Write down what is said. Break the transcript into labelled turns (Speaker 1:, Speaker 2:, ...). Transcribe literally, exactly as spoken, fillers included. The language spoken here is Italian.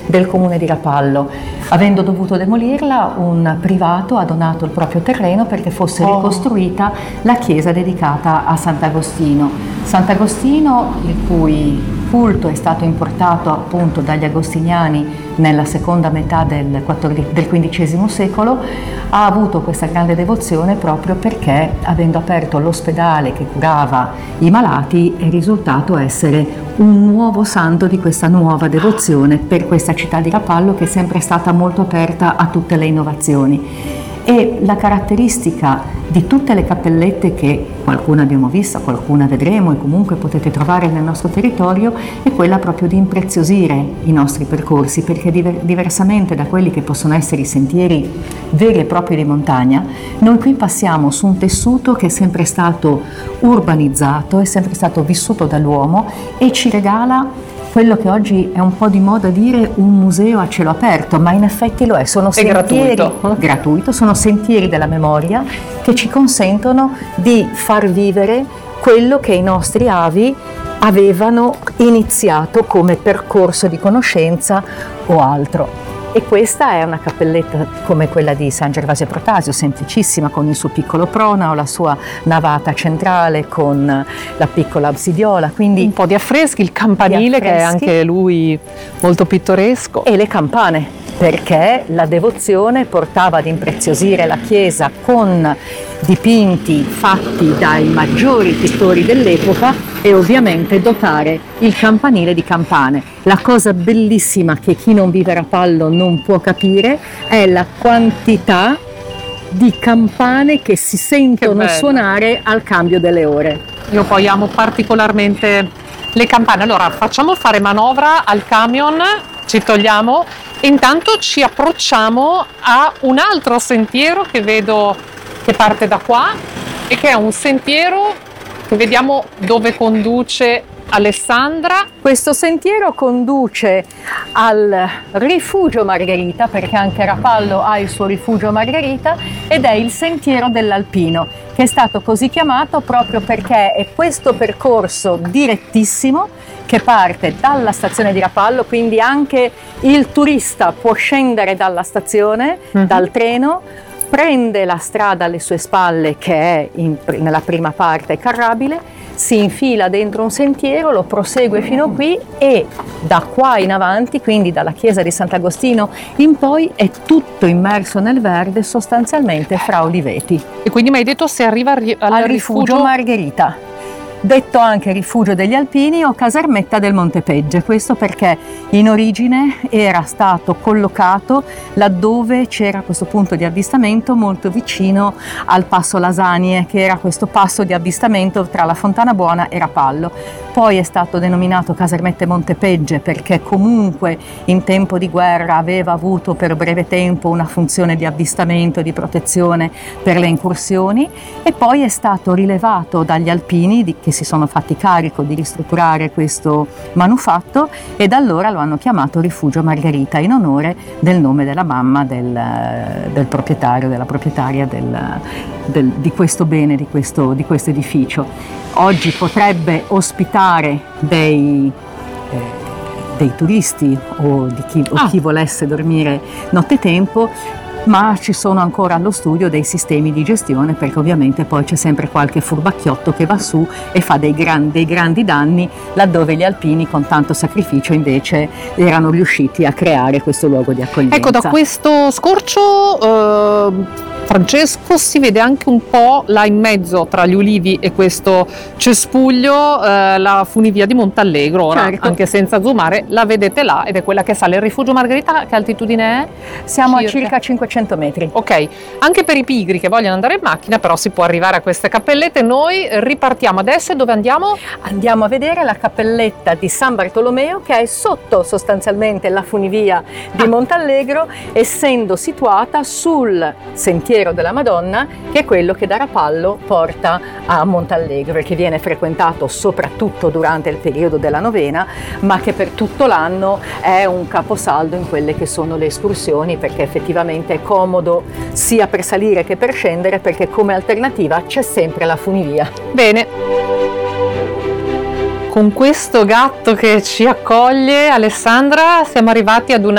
Speaker 1: del comune di Rapallo. Avendo dovuto demolirla, un privato ha donato il proprio terreno perché fosse
Speaker 2: Oh.
Speaker 1: ricostruita la chiesa dedicata a Sant'Agostino. Sant'Agostino, il cui culto è stato importato appunto dagli agostiniani nella seconda metà del, quattordicesimo del quindicesimo secolo, ha avuto questa grande devozione proprio perché, avendo aperto l'ospedale che curava i malati, è risultato essere un nuovo santo di questa nuova devozione per questa città di Rapallo, che è sempre stata molto aperta a tutte le innovazioni. E la caratteristica di tutte le cappellette, che qualcuna abbiamo vista, qualcuna vedremo e comunque potete trovare nel nostro territorio, è quella proprio di impreziosire i nostri percorsi, perché diver- diversamente da quelli che possono essere i sentieri veri e propri di montagna, noi qui passiamo su un tessuto che è sempre stato urbanizzato, è sempre stato vissuto dall'uomo e ci regala quello che oggi è un po' di moda dire un museo a cielo aperto, ma in effetti lo è, sono sentieri
Speaker 2: gratuito.
Speaker 1: gratuito, sono sentieri della memoria che ci consentono di far vivere quello che i nostri avi avevano iniziato come percorso di conoscenza o altro. E questa è una cappelletta come quella di San Gervasio Protasio, semplicissima, con il suo piccolo pronao, la sua navata centrale con la piccola absidiola, quindi
Speaker 2: Un po' di affreschi, il campanile
Speaker 1: Di
Speaker 2: che è
Speaker 1: affreschi.
Speaker 2: anche lui molto pittoresco.
Speaker 1: e le campane, perché la devozione portava ad impreziosire la chiesa con dipinti fatti dai maggiori pittori dell'epoca e ovviamente dotare il campanile di campane. La cosa bellissima che chi non vive a Rapallo non può capire è la quantità di campane che si sentono
Speaker 2: bello.
Speaker 1: suonare al cambio delle ore.
Speaker 2: Io poi amo particolarmente le campane. Allora facciamo fare manovra al camion, ci togliamo e intanto ci approcciamo a un altro sentiero che vedo che parte da qua e che è un sentiero che vediamo dove conduce Alessandra.
Speaker 1: Questo sentiero conduce al rifugio Margherita, perché anche Rapallo ha il suo rifugio Margherita, ed è il sentiero dell'Alpino, che è stato così chiamato proprio perché è questo percorso direttissimo che parte dalla stazione di Rapallo, quindi anche il turista può scendere dalla stazione,
Speaker 2: Mhm.
Speaker 1: dal treno, prende la strada alle sue spalle, che è in- nella prima parte carrabile, si infila dentro un sentiero, lo prosegue fino qui e da qua in avanti, quindi dalla chiesa di Sant'Agostino in poi, è tutto immerso nel verde, sostanzialmente fra oliveti.
Speaker 2: E quindi mi hai detto se arriva al, ri- al
Speaker 1: Al rifugio Margherita, detto anche rifugio degli Alpini o casermetta del Montepegge, questo perché in origine era stato collocato laddove c'era questo punto di avvistamento molto vicino al passo Lasanie, che era questo passo di avvistamento tra la Fontana Buona e Rapallo. Poi è stato denominato casermette Montepegge perché comunque in tempo di guerra aveva avuto per breve tempo una funzione di avvistamento e di protezione per le incursioni, e poi è stato rilevato dagli alpini di, che si sono fatti carico di ristrutturare questo manufatto, e da allora lo hanno chiamato Rifugio Margherita in onore del nome della mamma del, del proprietario, della proprietaria del, del, di questo bene, di questo, di questo edificio. Oggi potrebbe ospitare dei, eh, dei turisti o di chi, o
Speaker 2: Ah.
Speaker 1: chi volesse dormire nottetempo, ma ci sono ancora allo studio dei sistemi di gestione, perché ovviamente poi c'è sempre qualche furbacchiotto che va su e fa dei grandi, dei grandi danni laddove gli alpini con tanto sacrificio invece erano riusciti a creare questo luogo di accoglienza.
Speaker 2: Ecco, da questo scorcio, eh, Francesco, si vede anche un po' là in mezzo tra gli ulivi e questo cespuglio, eh, la funivia di Montallegro. Ora,
Speaker 1: Certo.
Speaker 2: anche senza zoomare, la vedete là ed è quella che sale. Il rifugio Margherita, che altitudine è?
Speaker 1: Siamo
Speaker 2: Circa.
Speaker 1: a circa cinquecento metri.
Speaker 2: Ok, anche per i pigri che vogliono andare in macchina, però si può arrivare a queste cappellette. Noi ripartiamo adesso e dove andiamo?
Speaker 1: Andiamo a vedere la cappelletta di San Bartolomeo, che è sotto sostanzialmente la funivia di
Speaker 2: Ah.
Speaker 1: Montallegro, essendo situata sul sentiero della Madonna, che è quello che da Rapallo porta a Montallegro e che viene frequentato soprattutto durante il periodo della novena, ma che per tutto l'anno è un caposaldo in quelle che sono le escursioni, perché effettivamente è comodo sia per salire che per scendere, perché come alternativa c'è sempre la funivia.
Speaker 2: Bene. Con questo gatto che ci accoglie, Alessandra, siamo arrivati ad una